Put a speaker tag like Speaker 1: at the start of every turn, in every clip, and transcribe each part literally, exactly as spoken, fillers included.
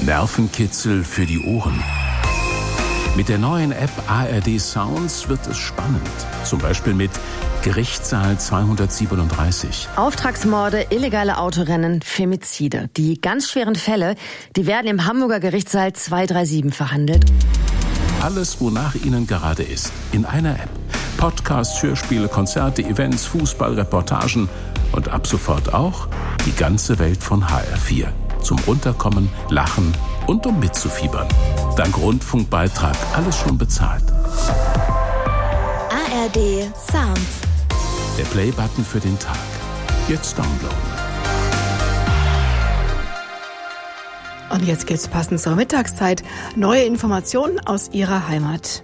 Speaker 1: Nervenkitzel für die Ohren. Mit der neuen App A R D Sounds wird es spannend. Zum Beispiel mit Gerichtssaal zweihundertsiebenunddreißig.
Speaker 2: Auftragsmorde, illegale Autorennen, Femizide. Die ganz schweren Fälle, die werden im Hamburger Gerichtssaal zweihundertsiebenunddreißig verhandelt.
Speaker 1: Alles, wonach Ihnen gerade ist, in einer App. Podcasts, Hörspiele, Konzerte, Events, Fußball, Reportagen und ab sofort auch die ganze Welt von H R vier. Zum Runterkommen, Lachen und um mitzufiebern. Dank Rundfunkbeitrag alles schon bezahlt.
Speaker 3: A R D Sounds.
Speaker 1: Der Play-Button für den Tag. Jetzt downloaden.
Speaker 4: Und jetzt geht's passend zur Mittagszeit. Neue Informationen aus Ihrer Heimat.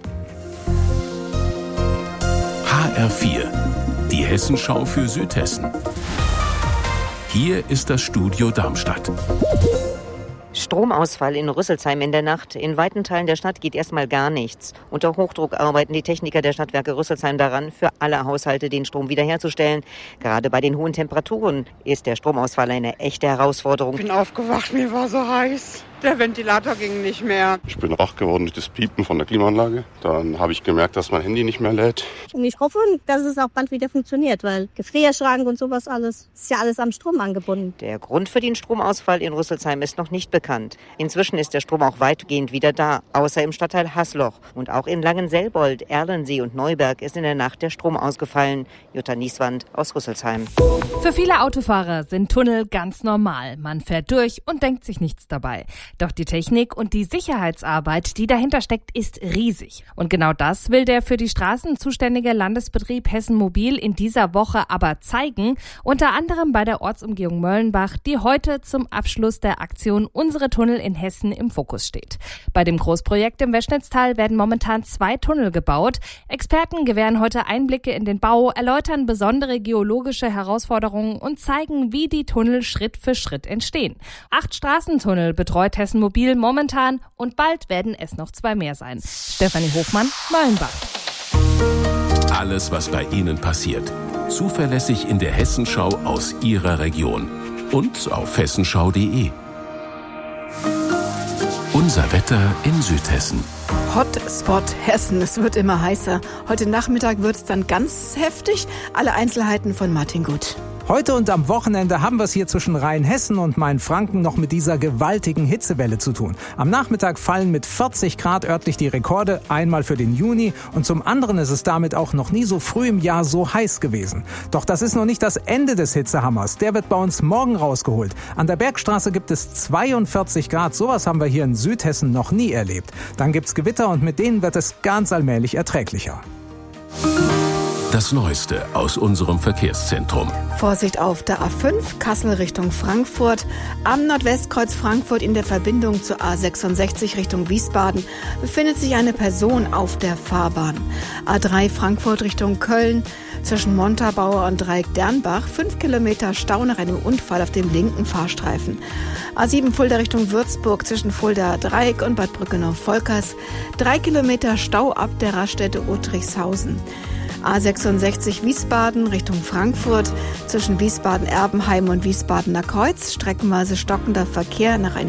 Speaker 1: H R vier, die Hessenschau für Südhessen. Hier ist das Studio Darmstadt.
Speaker 5: Stromausfall in Rüsselsheim in der Nacht. In weiten Teilen der Stadt geht erstmal gar nichts. Unter Hochdruck arbeiten die Techniker der Stadtwerke Rüsselsheim daran, für alle Haushalte den Strom wiederherzustellen. Gerade bei den hohen Temperaturen ist der Stromausfall eine echte Herausforderung.
Speaker 6: Ich bin aufgewacht, mir war so heiß. Der Ventilator ging nicht mehr.
Speaker 7: Ich bin wach geworden durch das Piepen von der Klimaanlage. Dann habe ich gemerkt, dass mein Handy nicht mehr lädt.
Speaker 8: Und ich hoffe, dass es auch bald wieder funktioniert, weil Gefrierschrank und sowas alles, ist ja alles am Strom angebunden.
Speaker 5: Der Grund für den Stromausfall in Rüsselsheim ist noch nicht bekannt. Inzwischen ist der Strom auch weitgehend wieder da, außer im Stadtteil Haßloch. Und auch in Langenselbold, Erlensee und Neuberg ist in der Nacht der Strom ausgefallen. Jutta Nieswand aus Rüsselsheim.
Speaker 9: Für viele Autofahrer sind Tunnel ganz normal. Man fährt durch und denkt sich nichts dabei. Doch die Technik und die Sicherheitsarbeit, die dahinter steckt, ist riesig. Und genau das will der für die Straßen zuständige Landesbetrieb Hessen Mobil in dieser Woche aber zeigen. Unter anderem bei der Ortsumgehung Möllenbach, die heute zum Abschluss der Aktion Unsere Tunnel in Hessen im Fokus steht. Bei dem Großprojekt im Weschnitztal werden momentan zwei Tunnel gebaut. Experten gewähren heute Einblicke in den Bau, erläutern besondere geologische Herausforderungen und zeigen, wie die Tunnel Schritt für Schritt entstehen. Acht Straßentunnel betreut Hessen Mobil momentan und bald werden es noch zwei mehr sein. Stefanie Hofmann, Möllenbach.
Speaker 1: Alles, was bei Ihnen passiert. Zuverlässig in der Hessenschau aus Ihrer Region. Und auf hessenschau punkt de. Unser Wetter in Südhessen.
Speaker 4: Hotspot Hessen, es wird immer heißer. Heute Nachmittag wird es dann ganz heftig. Alle Einzelheiten von Martin Gut.
Speaker 10: Heute und am Wochenende haben wir es hier zwischen Rheinhessen und Mainfranken noch mit dieser gewaltigen Hitzewelle zu tun. Am Nachmittag fallen mit vierzig Grad örtlich die Rekorde, einmal für den Juni, und zum anderen ist es damit auch noch nie so früh im Jahr so heiß gewesen. Doch das ist noch nicht das Ende des Hitzehammers. Der wird bei uns morgen rausgeholt. An der Bergstraße gibt es zweiundvierzig Grad. Sowas haben wir hier in Südhessen noch nie erlebt. Dann gibt's Gewitter und mit denen wird es ganz allmählich erträglicher.
Speaker 1: Das Neueste aus unserem Verkehrszentrum.
Speaker 4: Vorsicht auf der A fünf, Kassel Richtung Frankfurt. Am Nordwestkreuz Frankfurt in der Verbindung zur A sechsundsechzig Richtung Wiesbaden befindet sich eine Person auf der Fahrbahn. A drei Frankfurt Richtung Köln. Zwischen Montabaur und Dreieck-Dernbach fünf Kilometer Stau nach einem Unfall auf dem linken Fahrstreifen. A sieben Fulda Richtung Würzburg zwischen Fulda Dreieck und Bad Brückenau-Volkers. Drei Kilometer Stau ab der Raststätte Uttrichshausen. A sechsundsechzig Wiesbaden Richtung Frankfurt zwischen Wiesbaden-Erbenheim und Wiesbadener Kreuz. Streckenweise stockender Verkehr nach einem